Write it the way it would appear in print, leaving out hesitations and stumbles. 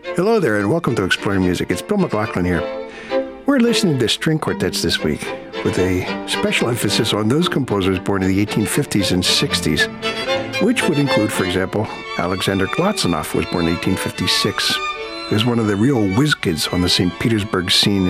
Hello there, and welcome to Exploring Music. It's Bill McLaughlin here. We're listening to string quartets this week with a special emphasis on those composers born in the 1850s and 60s, which would include, for example, Alexander Glazunov was born in 1856. He was one of the real whiz kids on the St. Petersburg scene